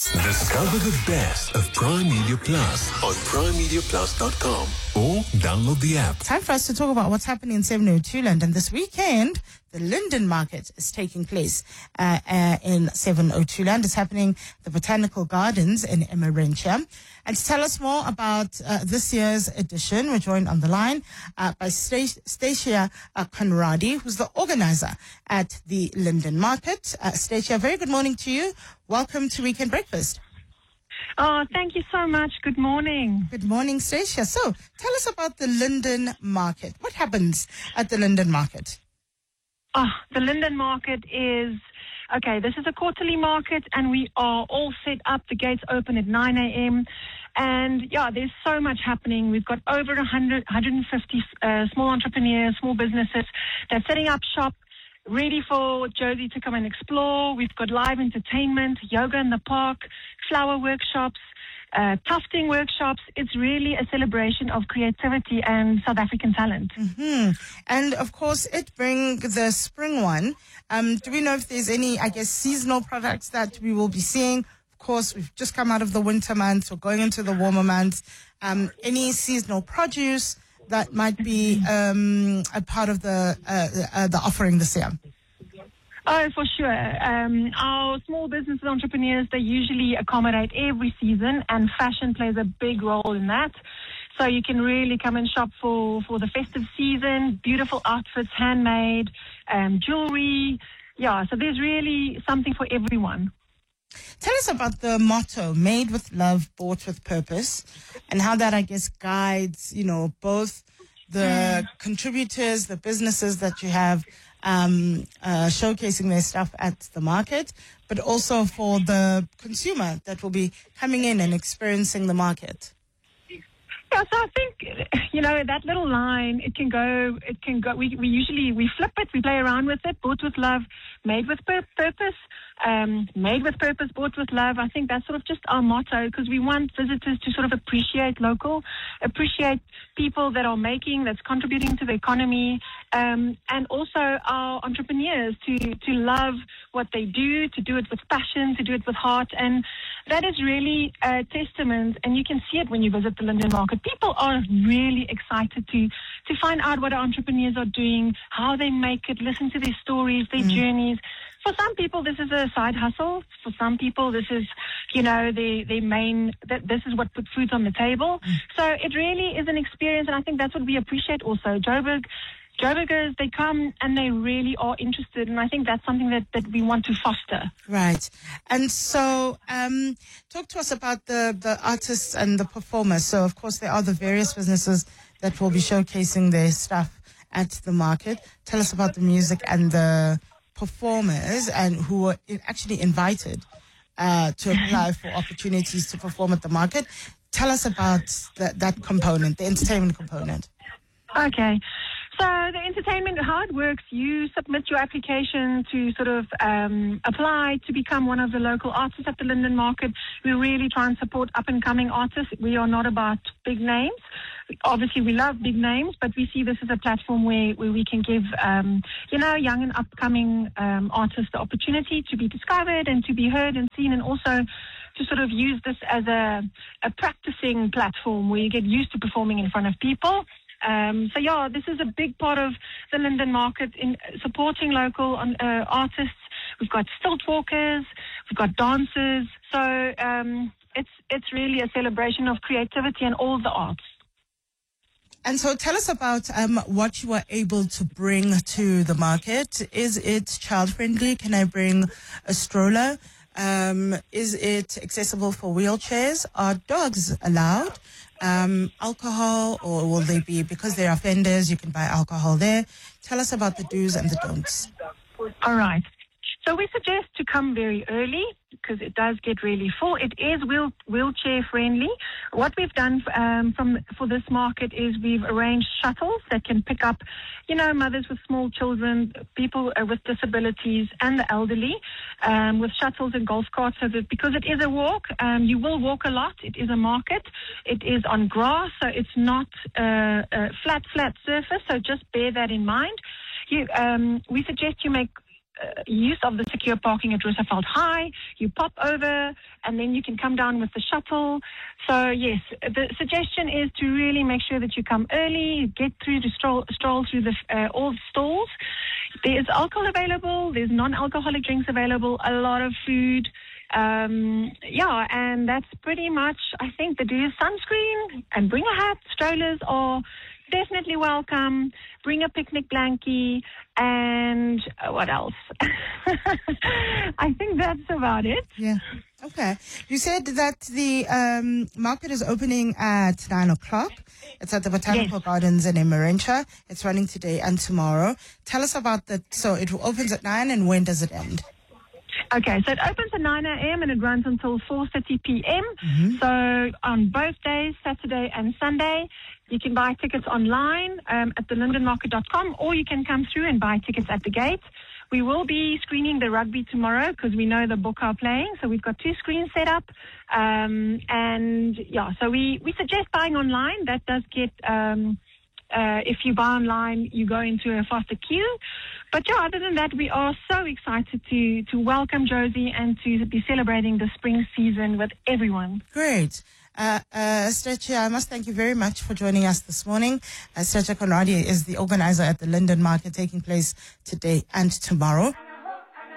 Discover the best of Prime Media Plus on primemediaplus.com or download the app. Time for us to talk about what's happening in 702 Land. And this weekend, the Linden Market is taking place in 702 Land. It's happening at the Botanical Gardens in Emmarentia. And to tell us more about this year's edition, we're joined on the line by Stacia Conradi, who's the organizer at the Linden Market. Stacia, very good morning to you. Welcome to Weekend Breakfast. Oh, thank you so much. Good morning. Good morning, Stacia. So, tell us about the Linden Market. What happens at the Linden Market? Oh, the Linden Market is, okay, this is a quarterly market and we are all set up. The gates open at 9 a.m. And yeah, there's so much happening. We've got over 150 small entrepreneurs, small businesses that's setting up shop, ready for Josie to come and explore. We've got live entertainment, yoga in the park, flower workshops, tufting workshops. It's really a celebration of creativity and South African talent. Mm-hmm. And of course, it brings the spring one. Do we know if there's any, seasonal products that we will be seeing? Of course, we've just come out of the winter months. We're going into the warmer months. Any seasonal produce that might be a part of the offering this year? Oh, for sure. Our small business entrepreneurs, they usually accommodate every season, and fashion plays a big role in that. So you can really come and shop for the festive season, beautiful outfits, handmade, jewelry. Yeah, so there's really something for everyone. Tell us about the motto, made with love, bought with purpose, and how that, guides, both the contributors, the businesses that you have showcasing their stuff at the market, but also for the consumer that will be coming in and experiencing the market. Yeah, so I think, that little line, it can go, we usually flip it, we play around with it, bought with love, made with purpose, made with purpose, bought with love. I think that's sort of just our motto, because we want visitors to sort of appreciate local, appreciate people that are that's contributing to the economy, and also our entrepreneurs to love what they do, to do it with passion, to do it with heart. And that is really a testament, and you can see it when you visit the Linden Market. People are really excited to find out what our entrepreneurs are doing, how they make it, listen to their stories, their journeys. For some people, this is a side hustle. For some people, this is, their main, this is what puts food on the table. So it really is an experience, and I think that's what we appreciate also. Joburgers, they come and they really are interested, and I think that's something that we want to foster. Right. And so talk to us about the artists and the performers. So, of course, there are the various businesses that will be showcasing their stuff at the market. Tell us about the music and the performers and who were actually invited to apply for opportunities to perform at the market. Tell us about that component, the entertainment component. Okay. So the entertainment, how it works, you submit your application to sort of apply to become one of the local artists at the Linden Market. We really try and support up-and-coming artists. We are not about big names. Obviously, we love big names, but we see this as a platform where we can give, young and upcoming artists the opportunity to be discovered and to be heard and seen, and also to sort of use this as a practicing platform where you get used to performing in front of people. This is a big part of the Linden Market in supporting local artists. We've got stilt walkers, we've got dancers. So it's really a celebration of creativity and all the arts. And so tell us about what you were able to bring to the market. Is it child-friendly? Can I bring a stroller? Is it accessible for wheelchairs? Are dogs allowed? Alcohol, or will they be, because they're offenders, you can buy alcohol there? Tell us about the do's and the don'ts. All right. So we suggest to come very early because it does get really full. It is wheelchair friendly. What we've done for this market is we've arranged shuttles that can pick up, mothers with small children, people with disabilities, and the elderly, with shuttles and golf carts. So that because it is a walk, you will walk a lot. It is a market. It is on grass, so it's not a flat surface. So just bear that in mind. We suggest you make use of the secure parking at Roosevelt High. You pop over, and then you can come down with the shuttle. So yes, the suggestion is to really make sure that you come early, get through to stroll through all the stalls. There's alcohol available. There's non-alcoholic drinks available. A lot of food. And that's pretty much, I think, the do is sunscreen and bring a hat. Strollers are definitely welcome. Bring a picnic blankie, and what else? I think that's about it. Yeah. Okay. You said that the market is opening at 9 o'clock. It's at the Botanical Gardens in Emmarentia. It's running today and tomorrow. Tell us about that. So it opens at 9, and when does it end? Okay, so it opens at 9 a.m. and it runs until 4:30 p.m. So on both days, Saturday and Sunday, you can buy tickets online at thelindenmarket.com, or you can come through and buy tickets at the gate. We will be screening the rugby tomorrow because we know the Bokke are playing, so we've got 2 screens set up. So we suggest buying online. That does get... if you buy online, you go into a faster queue. But other than that, we are so excited to welcome Josie and to be celebrating the spring season with everyone. Great. Stretcher, I must thank you very much for joining us this morning. Stretcher Conradi is the organizer at the Linden Market taking place today and tomorrow.